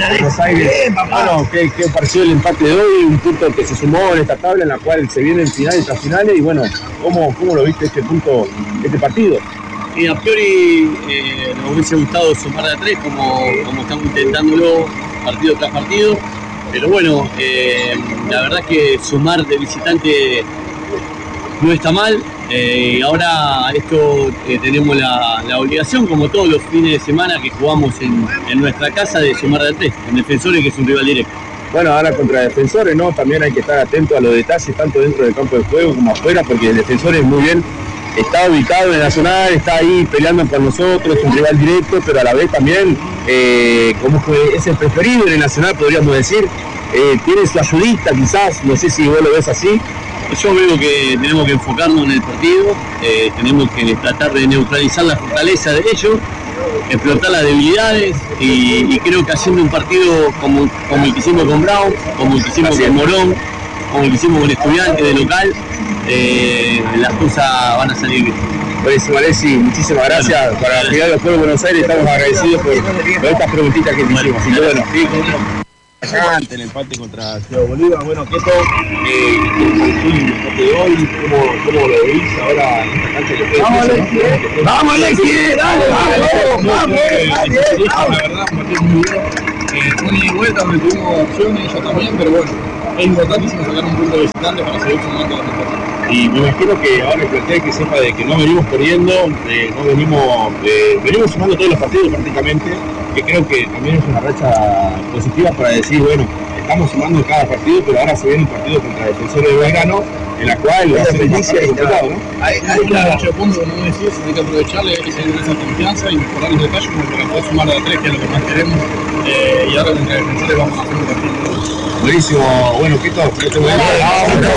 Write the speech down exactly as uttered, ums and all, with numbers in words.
Buenos Aires. Bueno, ¿qué, qué pareció el empate de hoy? Un punto que se sumó en esta tabla en la cual se vienen finales tras finales y bueno, ¿cómo, cómo lo viste este punto, este partido? Y a priori eh, nos hubiese gustado sumar de a tres como, como estamos intentándolo partido tras partido, pero bueno, eh, la verdad que sumar de visitante no está mal. Eh, ahora esto eh, tenemos la, la obligación, como todos los fines de semana que jugamos en, en nuestra casa, de sumar de a tres, con Defensores, que es un rival directo. Bueno, ahora contra Defensores, ¿no? También hay que estar atento a los detalles, tanto dentro del campo de juego como afuera, porque el Defensores muy bien está ubicado en el Nacional, está ahí peleando por nosotros, es un rival directo, pero a la vez también, eh, como que es el preferido en el Nacional, podríamos decir, eh, tiene su ayudista quizás, no sé si vos lo ves así. Yo veo que tenemos que enfocarnos en el partido, eh, tenemos que tratar de neutralizar la fortaleza de ellos, explotar las debilidades y, y creo que haciendo un partido como, como el que hicimos con Brown, como el que hicimos con Morón, como el que hicimos con Estudiantes de local, eh, las cosas van a salir bien. Buenísimo, Alexis, muchísimas gracias. Bueno, para la final del pueblo de Buenos Aires estamos agradecidos por, por estas preguntitas que te hicimos. Así que bueno, sí, acá en el empate contra Ciudad Bolívar, bueno, ¿qué todo? Eh, el empate de hoy, ¿cómo, cómo lo veis ahora en esta cancha que fue? ¡Vamos, Alexis! ¡Vamos, Alexis! ¡Dale, vamos! ¡Vamos! La verdad, un partido muy duro. Fue una ida y vuelta donde tuvimos opciones, ellos también, pero bueno, es importantísimo sacar un punto de visitante para seguir sumando la mejor. Y me imagino que ahora el plantel que sepa de que no venimos perdiendo, eh, no venimos, eh, venimos sumando todos los partidos prácticamente, que creo que también es una racha positiva para decir, bueno, estamos sumando cada partido, pero ahora se viene un partido contra Defensores de Belgrano, en la cual va a ser bastante complicado, ¿no? Hay muchos puntos, como decís, hay que aprovecharle, hay que seguir con esa confianza y mejorar los detalles como para poder sumar a tres, que es lo que más queremos, eh, y ahora contra Defensores vamos a hacer un partido. Buenísimo, bueno, ¿qué tal?